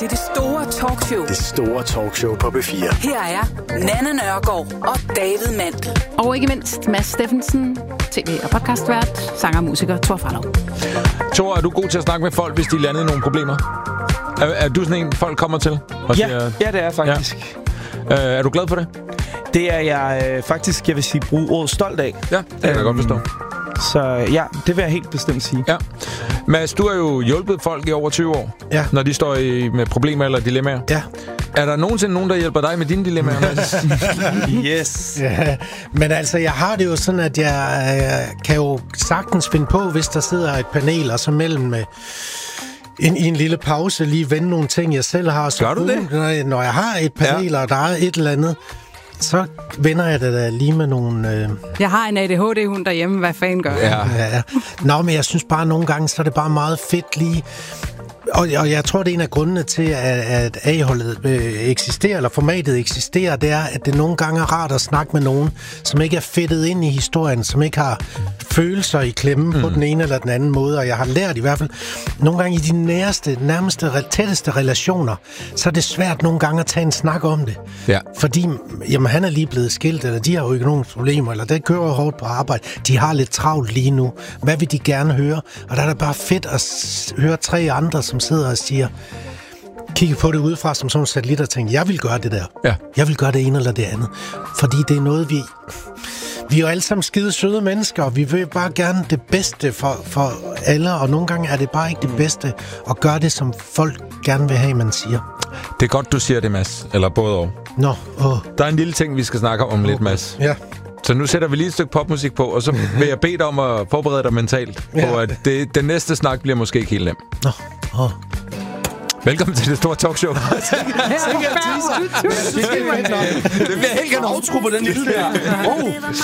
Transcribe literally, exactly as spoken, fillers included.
til det store talkshow. Det store talkshow på B fire. Her er Nanna Nørgaard og David Mandel. Og ikke mindst Mads Steffensen, tv- og podcastvært, sanger og musiker Thor Farlov. Thor, er du god til at snakke med folk, hvis de landede nogle problemer? Er, er du sådan en, folk kommer til? Og Ja, siger, ja, det er faktisk. Ja. Øh, er du glad for det? Det er jeg øh, faktisk, jeg vil sige, bruge ordet stolt af. Ja, det kan jeg godt forstå. Så ja, det vil jeg helt bestemt sige. Ja. Mads, du har jo hjulpet folk i over tyve år, ja. når de står i, med problemer eller dilemmaer. Ja. Er der nogensinde nogen, der hjælper dig med dine dilemmaer, Mads? Yes. Ja, men altså, jeg har det jo sådan, at jeg øh, kan jo sagtens finde på, hvis der sidder et panel, og så mellem med en, i en lille pause lige vende nogle ting, jeg selv har. Så Gør du det? Når jeg, når jeg har et panel, ja. og der er et eller andet, så vender jeg det da lige med nogle... Øh... Jeg har en A D H D-hund derhjemme. Hvad fanden gør jeg? Ja. Ja. Nå, men jeg synes bare, nogle gange, så er det bare meget fedt lige... Og, og jeg tror, det er en af grundene til, at, at A-holdet øh, eksisterer, eller formatet eksisterer, det er, at det nogle gange er rart at snakke med nogen, som ikke er fedtet ind i historien, som ikke har følelser i klemmen mm. på den ene eller den anden måde. Og jeg har lært i hvert fald, nogle gange i de nærmeste, nærmeste, tætteste relationer, så er det svært nogle gange at tage en snak om det. Ja. Fordi, jamen, han er lige blevet skilt, eller de har jo økonomiske problemer, eller det kører hårdt på arbejde. De har lidt travlt lige nu. Hvad vil de gerne høre? Og der er det bare fedt at s- høre tre andre, som sidder og siger, kigge på det udefra som sådan en satellit og tænke, jeg vil gøre det der. Ja. Jeg vil gøre det ene eller det andet. Fordi det er noget, vi... Vi er jo alle sammen skide søde mennesker, og vi vil bare gerne det bedste for, for alle, og nogle gange er det bare ikke det bedste at gøre det, som folk gerne vil have, man siger. Det er godt, du siger det, Mads. Eller både og. Nå, åh. Der er en lille ting, vi skal snakke om lidt, Mads. Ja. Så nu sætter vi lige et stykke popmusik på, og så vil jeg bede dig om at forberede dig mentalt på, Ja. at det, den næste snak bliver måske ikke helt nem. Nå, åh. Velkommen til det store talkshow. Det bliver helt kanon. Outro på den lille der. Oh.